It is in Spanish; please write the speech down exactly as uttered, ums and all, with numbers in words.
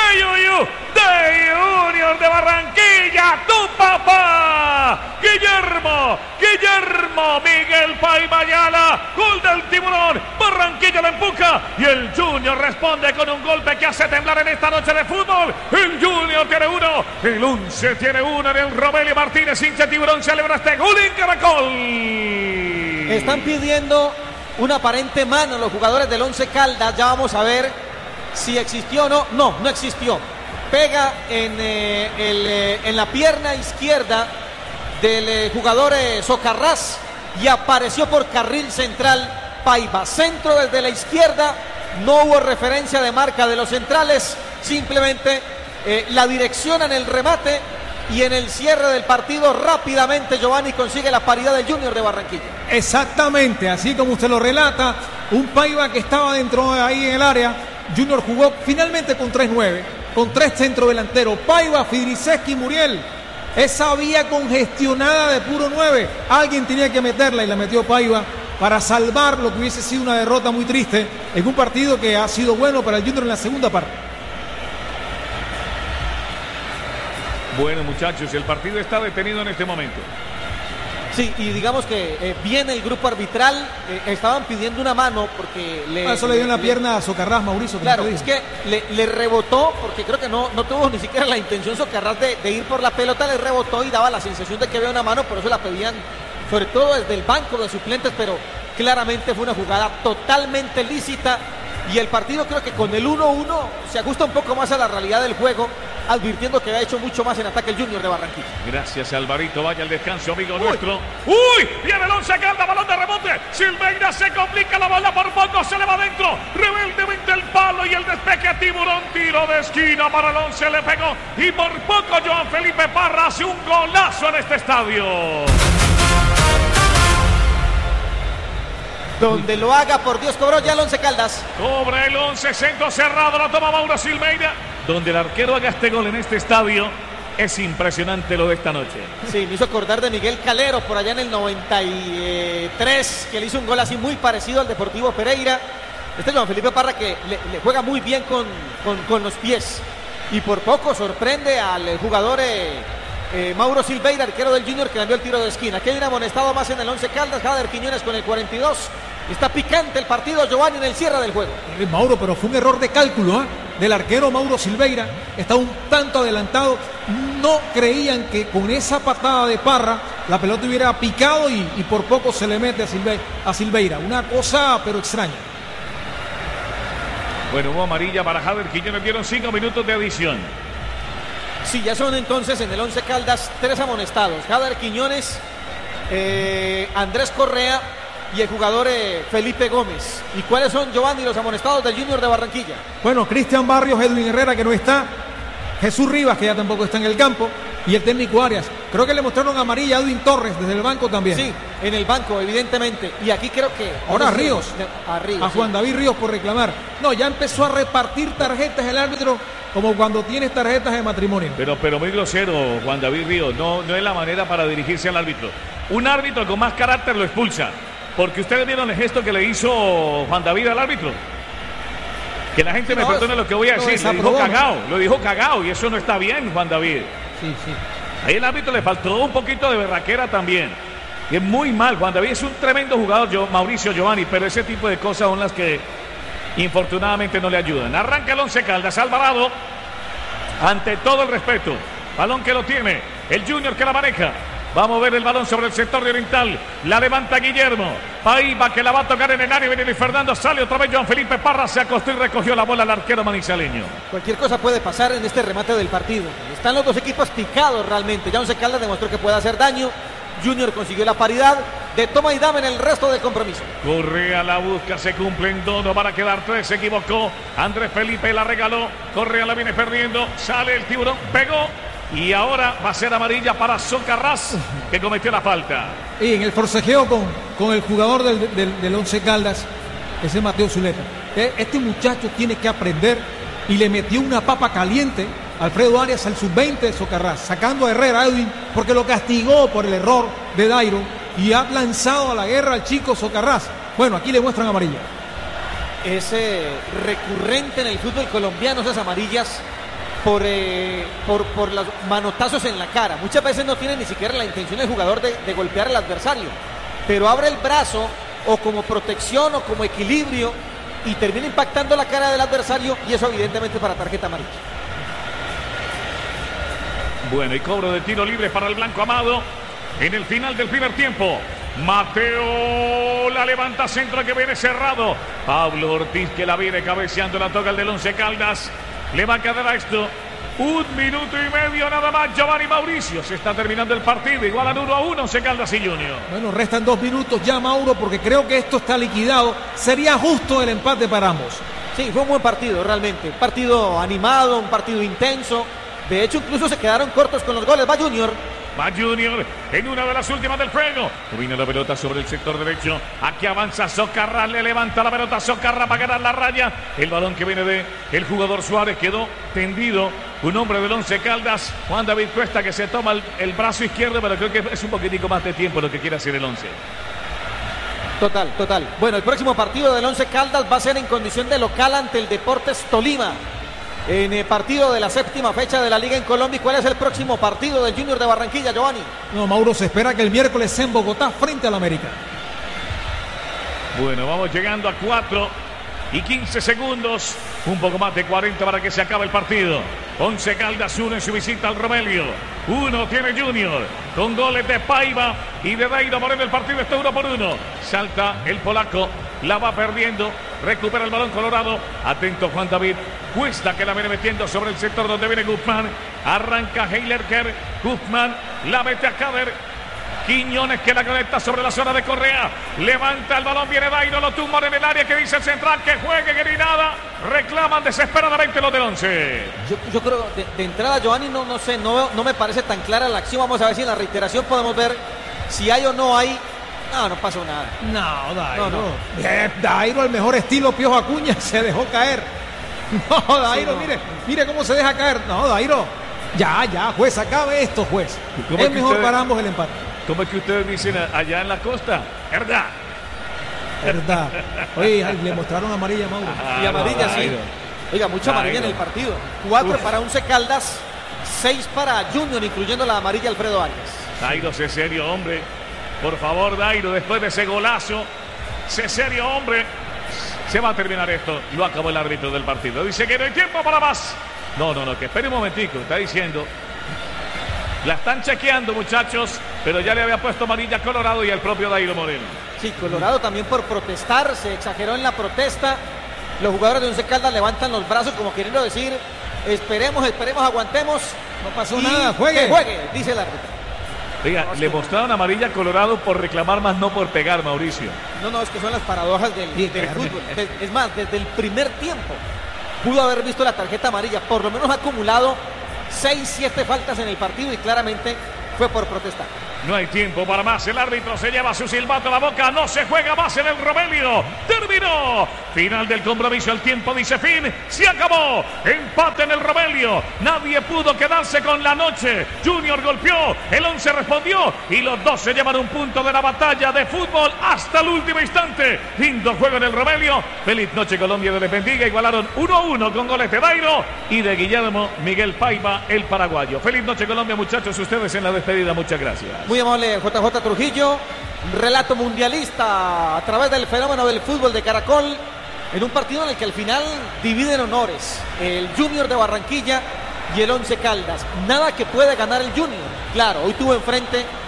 de Yuyu, de Junior de Barranquilla, tu papá, Guillermo, Guillermo Miguel Paiva Ayala, gol del Tiburón, Barranquilla la empuja y el Junior responde con un golpe que hace temblar en esta noche de fútbol. El Junior tiene uno, el once tiene uno en el Romelio Martínez, hincha Tiburón celebra este gol en Caracol. Están pidiendo una aparente mano los jugadores del Once Caldas, ya vamos a ver si existió o no. No, no existió. Pega en, eh, el, eh, en la pierna izquierda del eh, jugador eh, Socarrás y apareció por carril central Paiva. Centro desde la izquierda, no hubo referencia de marca de los centrales, simplemente eh, la dirección en el remate y en el cierre del partido rápidamente Giovanni consigue la paridad del Junior de Barranquilla. Exactamente, así como usted lo relata, un Paiva que estaba dentro de ahí en el área. Junior jugó finalmente con tres nueve, con tres centrodelanteros, Paiva, Fidriceski y Muriel. Esa vía congestionada de puro nueve, alguien tenía que meterla y la metió Paiva para salvar lo que hubiese sido una derrota muy triste en un partido que ha sido bueno para el Junior en la segunda parte. Bueno, muchachos, el partido está detenido en este momento. Sí, y digamos que eh, viene el grupo arbitral, eh, estaban pidiendo una mano porque le... Ah, eso le dio en la le, pierna a Socarrás, Mauricio. Claro, es que le, le rebotó, porque creo que no, no tuvo ni siquiera la intención Socarrás de, de ir por la pelota, le rebotó y daba la sensación de que había una mano, por eso la pedían, sobre todo desde el banco de suplentes, pero claramente fue una jugada totalmente lícita. Y el partido creo que con el uno uno se ajusta un poco más a la realidad del juego, advirtiendo que ha hecho mucho más en ataque el Junior de Barranquilla. Gracias, Alvarito. Vaya al descanso, amigo Uy. nuestro. ¡Uy! Viene el Once Caldas, balón de rebote. Silveira se complica la bola por poco, se le va adentro. Rebeldemente el palo y el despeje. Tiburón, tiro de esquina para el Once, le pegó. Y por poco Joan Felipe Parra hace un golazo en este estadio. Donde lo haga, por Dios, cobró ya el Once Caldas. Cobra el Once, centro cerrado, lo toma Mauro Silveira. Donde el arquero haga este gol en este estadio, es impresionante lo de esta noche. Sí, me hizo acordar de Miguel Calero por allá en el noventa y tres, que le hizo un gol así muy parecido al Deportivo Pereira. Este es Juan Felipe Parra que le, le juega muy bien con, con, con los pies. Y por poco sorprende al jugador eh, eh, Mauro Silveira, arquero del Junior, que cambió el tiro de esquina. Aquí hay un amonestado más en el Once Caldas, Jader Quiñones con el cuarenta y dos. Está picante el partido, Giovanni, en el cierre del juego. Eh, Mauro, pero fue un error de cálculo ¿eh? del arquero Mauro Silveira. Está un tanto adelantado. No creían que con esa patada de Parra la pelota hubiera picado y, y por poco se le mete a Silveira, a Silveira. Una cosa, pero extraña. Bueno, hubo amarilla para Jader Quiñones. Dieron cinco minutos de adición. Sí, ya son entonces en el Once Caldas tres amonestados. Jader Quiñones, eh, Andrés Correa y el jugador eh, Felipe Gómez. ¿Y cuáles son, Giovanni, los amonestados del Junior de Barranquilla? Bueno, Cristian Barrios, Edwin Herrera, que no está, Jesús Rivas, que ya tampoco está en el campo, y el técnico Arias. Creo que le mostraron amarilla a Edwin Torres desde el banco también. Sí, en el banco, evidentemente. Y aquí creo que... Ahora a Ríos, a, Ríos, a Juan sí. David Ríos por reclamar. No, ya empezó a repartir tarjetas el árbitro como cuando tienes tarjetas de matrimonio. Pero, pero muy grosero, Juan David Ríos. No, no es la manera para dirigirse al árbitro. Un árbitro con más carácter lo expulsa. Porque ustedes vieron el gesto que le hizo Juan David al árbitro. Que la gente no, me perdone lo que voy a decir. No, lo dijo cagao, lo dijo cagao y eso no está bien, Juan David. Sí, sí. Ahí el árbitro le faltó un poquito de berraquera también. Y es muy mal. Juan David es un tremendo jugador, yo, Mauricio Giovanni, pero ese tipo de cosas son las que infortunadamente no le ayudan. Arranca el Once Caldas, Alvarado. Ante todo el respeto. Balón que lo tiene. El Junior que la maneja. Vamos a ver el balón sobre el sector de Oriental. La levanta Guillermo. Paiva que la va a tocar en el área. Viene Luis Fernando. Sale otra vez Joan Felipe Parra. Se acostó y recogió la bola al arquero manizaleño. Cualquier cosa puede pasar en este remate del partido. Están los dos equipos picados realmente. Ya Once Caldas demostró que puede hacer daño. Junior consiguió la paridad de toma y dame en el resto del compromiso. Correa la busca, se cumple en dos, no van a quedar tres, se equivocó. Andrés Felipe la regaló. Correa la viene perdiendo. Sale el Tiburón, pegó. Y ahora va a ser amarilla para Socarrás, que cometió la falta. Y en el forcejeo con, con el jugador del, del, del Once Caldas, ese es Mateo Zuleta. Este muchacho tiene que aprender y le metió una papa caliente Alfredo Arias al sub veinte de Socarrás, sacando a Herrera, Edwin, porque lo castigó por el error de Dairo y ha lanzado a la guerra al chico Socarrás. Bueno, aquí le muestran amarilla. Es eh, recurrente en el fútbol colombiano esas amarillas por, eh, por, por los manotazos en la cara. Muchas veces no tiene ni siquiera la intención el jugador de, de golpear al adversario, pero abre el brazo o como protección o como equilibrio y termina impactando la cara del adversario, y eso evidentemente para tarjeta amarilla. Bueno, y cobro de tiro libre para el blanco Amado en el final del primer tiempo. Mateo la levanta, centro que viene cerrado. Pablo Ortiz que la viene cabeceando, la toca el del Once Caldas. Le va a quedar a esto un minuto y medio nada más. Giovanni Mauricio, se está terminando el partido, igualan uno a uno Once Caldas y Junior. Bueno, restan dos minutos ya, Mauro, porque creo que esto está liquidado. Sería justo el empate para ambos. Sí, fue un buen partido realmente, un partido animado, un partido intenso. De hecho, incluso se quedaron cortos con los goles. Va Junior. Va Junior en una de las últimas del juego. Viene la pelota sobre el sector derecho. Aquí avanza Socarrás, le levanta la pelota Socarrás para ganar la raya. El balón que viene de el jugador Suárez quedó tendido. Un hombre del Once Caldas, Juan David Cuesta, que se toma el, el brazo izquierdo, pero creo que es un poquitico más de tiempo lo que quiere hacer el Once. Total, total. Bueno, el próximo partido del Once Caldas va a ser en condición de local ante el Deportes Tolima. En el partido de la séptima fecha de la Liga en Colombia. ¿Y cuál es el próximo partido del Junior de Barranquilla, Giovanni? No, Mauro, se espera que el miércoles en Bogotá frente al América. Bueno, vamos llegando a cuatro y quince segundos. Un poco más de cuarenta para que se acabe el partido. Once Caldas uno en su visita al Romelio. Uno tiene Junior con goles de Paiva y de Dairo Moreno. El partido está uno por uno. Salta el polaco, la va perdiendo, recupera el balón Colorado. Atento Juan David Cuesta, que la viene metiendo sobre el sector donde viene Guzmán. Arranca Heilerker, Guzmán la mete a Cader. Quiñones que la conecta sobre la zona de Correa. Levanta el balón, viene Dairo, lo tumban en el área, que dice el central que juegue, que ni nada. Reclaman desesperadamente los del Once. Yo, yo creo, de, de entrada, Giovanni, no, no sé, no, no me parece tan clara la acción. Vamos a ver si en la reiteración podemos ver si hay o no hay. No, no pasó nada. No, Dairo. No, no. Eh, Dairo, el mejor estilo Piojo Acuña, se dejó caer. No, Dairo, sí, no. mire, mire cómo se deja caer. No, Dairo. Ya, ya, juez, acabe esto, juez. Es, es mejor ustedes, para ambos el empate. ¿Cómo es que ustedes dicen allá en la costa? ¿Verdad? ¿Verdad? Oye, le mostraron amarilla a Mauro. Ah, y amarilla, no, sí. Oiga, mucha amarilla en el partido. Cuatro Uf. para Once Caldas, seis para Junior, incluyendo la amarilla Alfredo Arias. Dairo, sé serio, hombre. Por favor, Dairo, después de ese golazo, sé serio, hombre. Se va a terminar esto. Lo acabó el árbitro del partido. Dice que no hay tiempo para más. No, no, no, que espere un momentico. Está diciendo. La están chequeando, muchachos. Pero ya le había puesto amarilla a Colorado y al propio Dairo Moreno. Sí, Colorado también por protestar. Se exageró en la protesta. Los jugadores de Once Caldas levantan los brazos como queriendo decir: esperemos, esperemos, aguantemos. No pasó nada, juegue. Que juegue, dice el árbitro. Oiga, no, le mostraron amarilla a Colorado por reclamar más, no por pegar, Mauricio. No, no, es que son las paradojas del, del fútbol. Es más, desde el primer tiempo pudo haber visto la tarjeta amarilla. Por lo menos ha acumulado seis, siete faltas en el partido y claramente fue por protestar. No hay tiempo para más. El árbitro se lleva su silbato a la boca. No se juega más en el Romelio. Terminó. Final del compromiso. El tiempo dice fin. Se acabó. Empate en el Romelio. Nadie pudo quedarse con la noche. Junior golpeó. El Once respondió. Y los dos se llevan un punto de la batalla de fútbol hasta el último instante. Lindo juego en el Romelio. Feliz noche, Colombia, de les bendiga. Igualaron uno a uno con goles de Dairo y de Guillermo Miguel Paiva, el paraguayo. Feliz noche, Colombia, muchachos. Ustedes en la despedida. Muchas gracias. Muy amable J J Trujillo, relato mundialista a través del fenómeno del fútbol de Caracol, en un partido en el que al final dividen honores el Junior de Barranquilla y el Once Caldas. Nada que puede ganar el Junior. Claro, hoy tuvo enfrente